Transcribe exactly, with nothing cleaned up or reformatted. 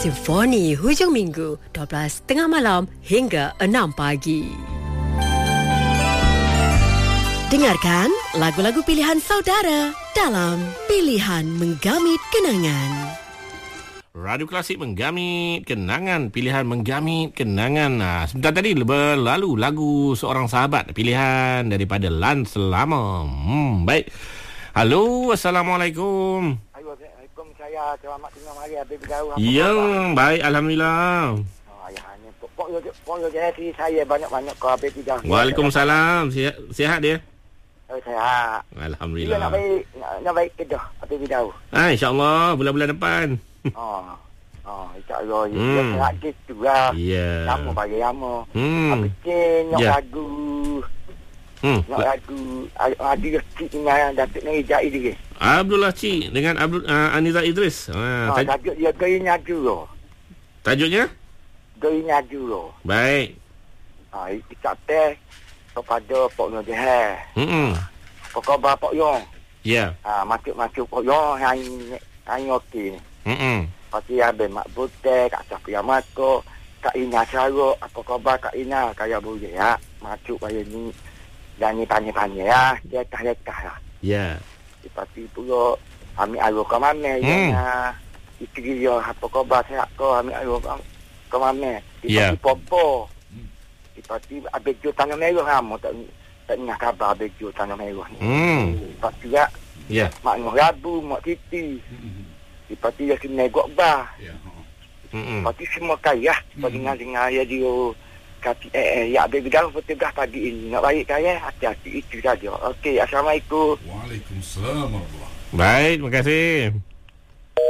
Simfoni hujung minggu dua belas tengah malam hingga enam pagi. Dengarkan lagu-lagu pilihan saudara dalam Pilihan Menggamit Kenangan. Radio Klasik menggamit kenangan, pilihan menggamit kenangan. Nah, sebentar tadi berlalu lagu Seorang Sahabat, pilihan daripada Lan Selama. Hmm, baik. Halo, Assalamualaikum. Assalamualaikum, saya selamat tengah hari habis berjauh. Ya, baik, alhamdulillah. Oh, ayahnya pok yo pok yo jadi saya banyak-banyak ke habis berjauh. Waalaikumsalam. Sihat, sihat dia? Oh, saya. Alhamdulillah. Dia nak baik nak, nak baik kedah habis berjauh. Ah, insya-Allah bulan-bulan depan. Oh. Oh, insya-Allah ya. Hmm. Dia sangat gitu lah. Ya. Lama bagi lama. Hmm. Habis nyok Ya. lagu. Hmm. Nyok lagu ada sikit dengan Datuk Nijai dia. Abdullah Cik dengan Abdul uh, Aniza Idris. Ah, Ha, taj- tajuk dia gaya nyaju lo. tajuknya? Gaya nyaju lo. Baik. Ha, kita teh kepada Pok Noh Jeheh. Hmm. Apa khabar Pok Yong? Ya. Ha, masuk-masuk Pok Yong hang hang okey ni. Hmm. Pasti ada Mak Bute, Kak Safia Mako, Kak Ina Syarok, apa khabar Kak Ina? Kaya boleh ya. Masuk kaya ni. Dan ni tanya-tanya ya. Lekah-lekah lah. Ya. Lepas pula ambil aru ke mana. Hmm. Yang isteri dia apa khabar sihat kau ambil aru ke, ke mana. Ya. Lepas popo. Lepas tu habis jual tanah merah lama. Tak, tak ingat khabar habis jual tanah merah ni. Hmm. Lepas tu ya. Ya. Mak Noh Rabu, Mak Titi. Lepas tu dia kena negok bah. Hmm. Lepas tu semua kaya. Lepas dengar-dengar ya dia kata eh, eh ya habis dah petugah pagi ini. Nak baik kaya, hati-hati itu saja. Okey, Assalamualaikum. Waalaikumsalam warahmatullahi. Baik, terima kasih.